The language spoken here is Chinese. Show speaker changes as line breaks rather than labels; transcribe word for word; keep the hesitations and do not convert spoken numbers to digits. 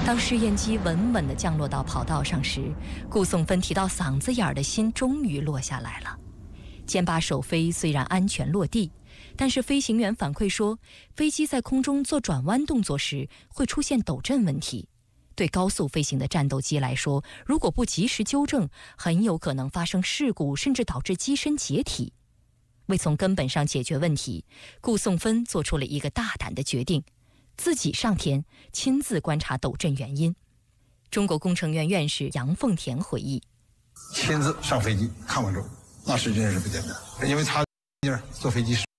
当试验机稳稳地降落到跑道上时，顾颂芬提到嗓子眼儿的心终于落下来了。歼八首飞虽然安全落地，但是飞行员反馈说，飞机在空中做转弯动作时会出现抖震问题。对高速飞行的战斗机来说，如果不及时纠正，很有可能发生事故，甚至导致机身解体。为从根本上解决问题，顾颂芬做出了一个大胆的决定，自己上天亲自观察抖震原因。中国工程院院士杨凤田回忆，
亲自上飞机看完之后，那是真是不简单，因为他坐飞机